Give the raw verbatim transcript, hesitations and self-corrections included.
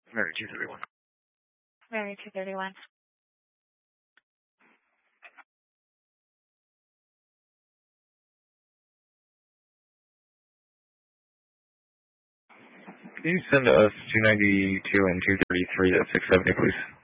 Mary two thirty-one. Mary two thirty-one. Can you send us two ninety-two and two thirty-three at six seventy, please?